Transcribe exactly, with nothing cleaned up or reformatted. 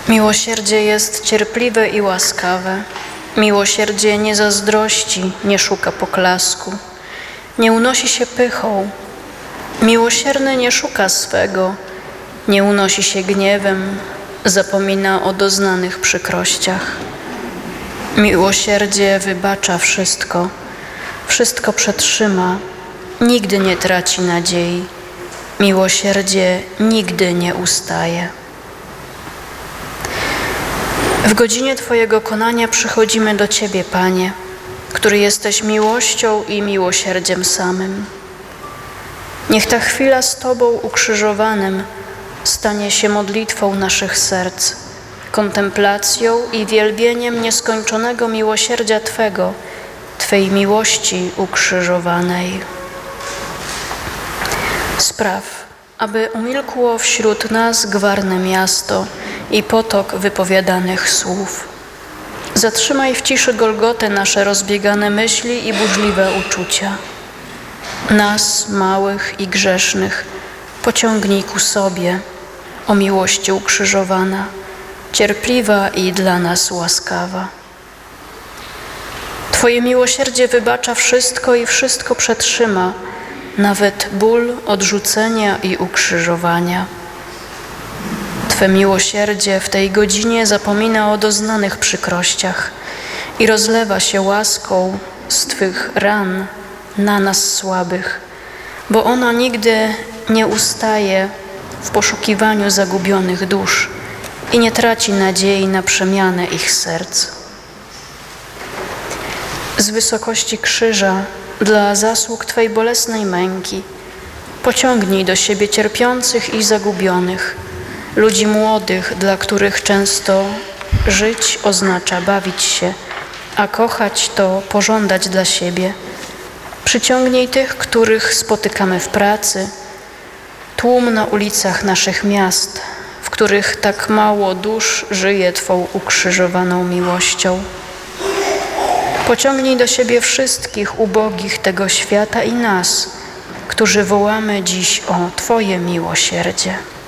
Miłosierdzie jest cierpliwe i łaskawe. Miłosierdzie nie zazdrości, nie szuka poklasku, nie unosi się pychą. Miłosierny nie szuka swego, nie unosi się gniewem, zapomina o doznanych przykrościach. Miłosierdzie wybacza wszystko, wszystko przetrzyma, nigdy nie traci nadziei. Miłosierdzie nigdy nie ustaje. W godzinie Twojego konania przychodzimy do Ciebie, Panie, który jesteś miłością i miłosierdziem samym. Niech ta chwila z Tobą ukrzyżowanym stanie się modlitwą naszych serc, kontemplacją i wielbieniem nieskończonego miłosierdzia Twego, Twej miłości ukrzyżowanej. Spraw, aby umilkło wśród nas gwarne miasto i potok wypowiadanych słów. Zatrzymaj w ciszy Golgotę nasze rozbiegane myśli i burzliwe uczucia. Nas, małych i grzesznych, pociągnij ku sobie, o miłości ukrzyżowana, cierpliwa i dla nas łaskawa. Twoje miłosierdzie wybacza wszystko i wszystko przetrzyma, nawet ból odrzucenia i ukrzyżowania. Twe miłosierdzie w tej godzinie zapomina o doznanych przykrościach i rozlewa się łaską z Twych ran na nas słabych, bo ona nigdy nie ustaje w poszukiwaniu zagubionych dusz i nie traci nadziei na przemianę ich serc. Z wysokości krzyża, dla zasług Twej bolesnej męki, pociągnij do siebie cierpiących i zagubionych, ludzi młodych, dla których często żyć oznacza bawić się, a kochać to pożądać dla siebie. Przyciągnij tych, których spotykamy w pracy, tłum na ulicach naszych miast, w których tak mało dusz żyje Twą ukrzyżowaną miłością. Pociągnij do siebie wszystkich ubogich tego świata i nas, którzy wołamy dziś o Twoje miłosierdzie.